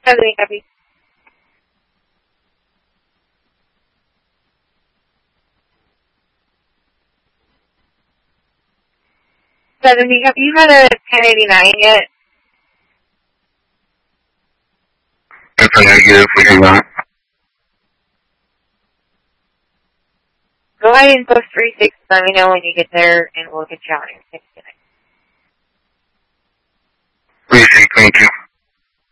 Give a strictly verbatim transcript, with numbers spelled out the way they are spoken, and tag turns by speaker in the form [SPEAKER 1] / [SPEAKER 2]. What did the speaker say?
[SPEAKER 1] Stephanie, copy. Stephanie, have you had a ten eighty-nine yet?
[SPEAKER 2] That's a negative. We do not.
[SPEAKER 1] Go ahead and post three six. Let me know when you get there, and we'll get you on your ticket.
[SPEAKER 2] Appreciate it. Thank you.